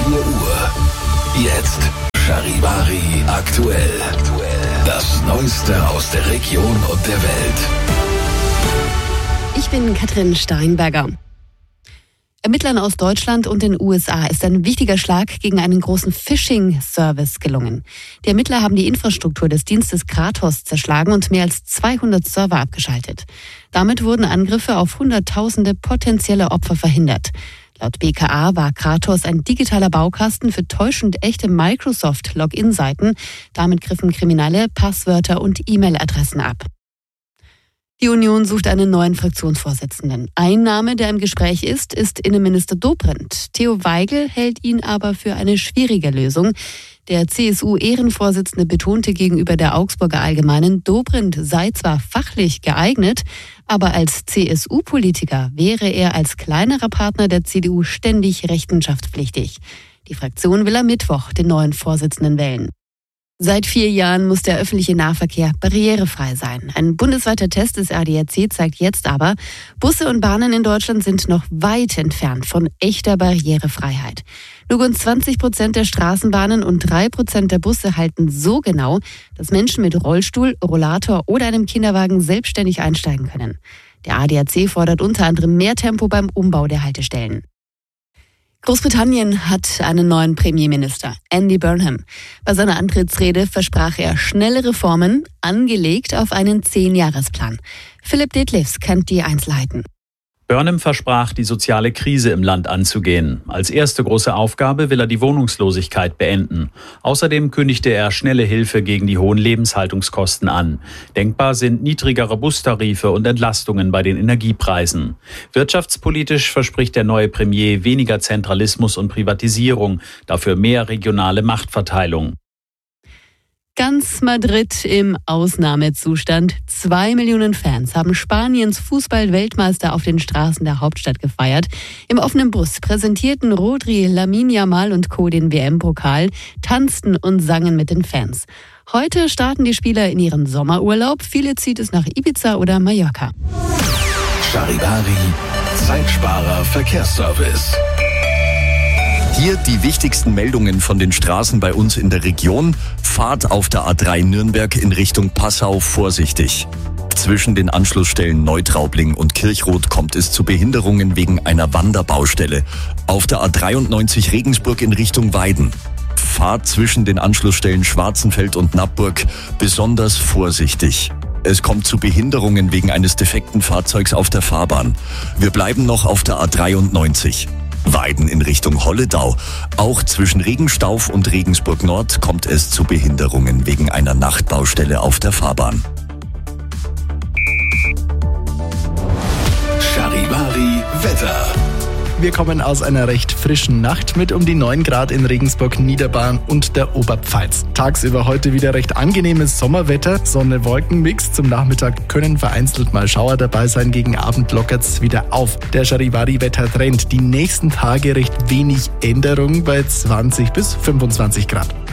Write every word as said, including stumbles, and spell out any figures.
vier Uhr. Jetzt Charivari aktuell. Das Neueste aus der Region und der Welt. Ich bin Katrin Steinberger. Ermittlern aus Deutschland und den U S A ist ein wichtiger Schlag gegen einen großen Phishing-Service gelungen. Die Ermittler haben die Infrastruktur des Dienstes Kratos zerschlagen und mehr als zweihundert Server abgeschaltet. Damit wurden Angriffe auf Hunderttausende potenzielle Opfer verhindert. Laut B K A war Kratos ein digitaler Baukasten für täuschend echte Microsoft-Login-Seiten. Damit griffen Kriminelle Passwörter und E-Mail-Adressen ab. Die Union sucht einen neuen Fraktionsvorsitzenden. Ein Name, der im Gespräch ist, ist Innenminister Dobrindt. Theo Weigel hält ihn aber für eine schwierige Lösung. Der C S U-Ehrenvorsitzende betonte gegenüber der Augsburger Allgemeinen, Dobrindt sei zwar fachlich geeignet, aber als C S U-Politiker wäre er als kleinerer Partner der C D U ständig rechenschaftspflichtig. Die Fraktion will am Mittwoch den neuen Vorsitzenden wählen. Seit vier Jahren muss der öffentliche Nahverkehr barrierefrei sein. Ein bundesweiter Test des A D A C zeigt jetzt aber, Busse und Bahnen in Deutschland sind noch weit entfernt von echter Barrierefreiheit. Nur rund zwanzig Prozent der Straßenbahnen und drei Prozent der Busse halten so genau, dass Menschen mit Rollstuhl, Rollator oder einem Kinderwagen selbstständig einsteigen können. Der A D A C fordert unter anderem mehr Tempo beim Umbau der Haltestellen. Großbritannien hat einen neuen Premierminister, Andy Burnham. Bei seiner Antrittsrede versprach er schnelle Reformen, angelegt auf einen Zehn-Jahresplan. Philipp Detlefs kennt die Einzelheiten. Burnham versprach, die soziale Krise im Land anzugehen. Als erste große Aufgabe will er die Wohnungslosigkeit beenden. Außerdem kündigte er schnelle Hilfe gegen die hohen Lebenshaltungskosten an. Denkbar sind niedrigere Bustarife und Entlastungen bei den Energiepreisen. Wirtschaftspolitisch verspricht der neue Premier weniger Zentralismus und Privatisierung, dafür mehr regionale Machtverteilung. Ganz Madrid im Ausnahmezustand. Zwei Millionen Fans haben Spaniens Fußball-Weltmeister auf den Straßen der Hauptstadt gefeiert. Im offenen Bus präsentierten Rodri, Lamine Yamal und Co. den W M-Pokal, tanzten und sangen mit den Fans. Heute starten die Spieler in ihren Sommerurlaub. Viele zieht es nach Ibiza oder Mallorca. Charivari, Zeitsparer Verkehrsservice. Hier die wichtigsten Meldungen von den Straßen bei uns in der Region. Fahrt auf der A drei Nürnberg in Richtung Passau vorsichtig. Zwischen den Anschlussstellen Neutraubling und Kirchroth kommt es zu Behinderungen wegen einer Wanderbaustelle. Auf der A dreiundneunzig Regensburg in Richtung Weiden. Fahrt zwischen den Anschlussstellen Schwarzenfeld und Nappburg besonders vorsichtig. Es kommt zu Behinderungen wegen eines defekten Fahrzeugs auf der Fahrbahn. Wir bleiben noch auf der A dreiundneunzig. Weiden in Richtung Holledau. Auch zwischen Regenstauf und Regensburg Nord kommt es zu Behinderungen wegen einer Nachtbaustelle auf der Fahrbahn. Charivari Wetter. Wir kommen aus einer recht frischen Nacht mit um die neun Grad in Regensburg, Niederbayern und der Oberpfalz. Tagsüber heute wieder recht angenehmes Sommerwetter, Sonne-Wolken-Mix. Zum Nachmittag können vereinzelt mal Schauer dabei sein, gegen Abend lockert's wieder auf. Der Charivari-Wettertrend, die nächsten Tage recht wenig Änderung bei zwanzig bis fünfundzwanzig Grad.